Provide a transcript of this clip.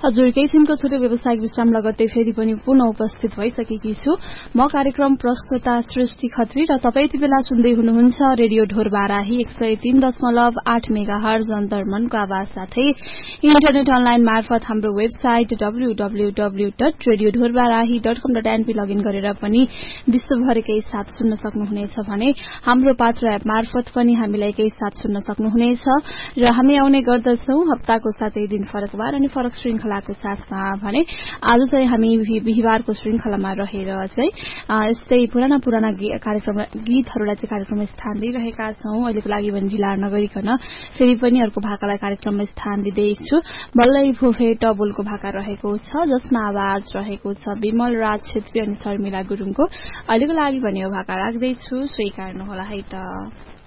हजुर केही छिनको छोटो व्यावसायिक विश्राम लगत्तै फेरि पनि पुनः उपस्थित भइसकेकी छु म कार्यक्रम प्रस्तुता सृष्टि खत्री र तपाईँ यति बेला सुन्दै हुनुहुन्छ रेडियो ढोरबाराही 103.8 मेगाहर्ज अन्तर्मनको आवाज साथै इन्टरनेट अनलाइन मार्फत हाम्रो वेबसाइट www.radiodhorbarahi.com.np लगइन गरेर पनि विश्वभरकै साथ सुन्न सक्नुहुनेछ भने हाम्रो पात्र एप मार्फत पनि हामीलाई केही साथ सुन्न सक्नुहुनेछ र हामी आउने गर्दछौं हप्ताको 7 दिन फरकबार अनि फरक श्रृंखलाको साथमा भने आज चाहिँ हामी बिहीबारको श्रृंखलामा रहेर चाहिँ यस्तै पुराना कार्यक्रम गीतहरूलाई चाहिँ कार्यक्रममा स्थान दिइरहेका छौं अहिलेको लागि भने ढिला नगरिकन फेरि पनि अर्को भाकालाई कार्यक्रममा स्थान दिँदैछु बल्लै भोफे टबुलको भाका रहेको छ जसमा आवाज रहेको छ विमल राज छेत्री अनि शर्मिला गुरुङको अहिलेको लागि भने यो भाका राख्दैछु स्वीकार्नु होला है त